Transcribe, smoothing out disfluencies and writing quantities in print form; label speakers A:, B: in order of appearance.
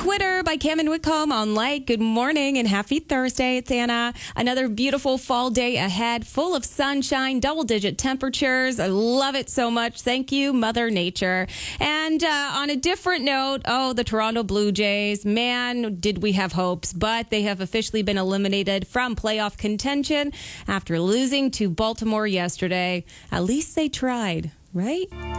A: Quitter by Cam Whitcomb on Light. Good morning and happy Thursday. It's Anna. Another beautiful fall day ahead, full of sunshine, double-digit temperatures. I love it so much. Thank you, Mother Nature. And on a different note, the Toronto Blue Jays, man, did we have hopes, but they have officially been eliminated from playoff contention after losing to Baltimore yesterday. At least they tried, right?